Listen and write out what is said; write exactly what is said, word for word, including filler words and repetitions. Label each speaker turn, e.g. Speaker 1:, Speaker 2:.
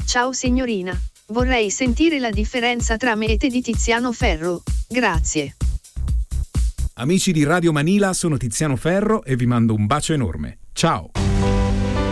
Speaker 1: Ciao signorina. Vorrei sentire la differenza tra me e te di Tiziano Ferro. Grazie.
Speaker 2: Amici di Radio Manila, sono Tiziano Ferro e vi mando un bacio enorme. Ciao!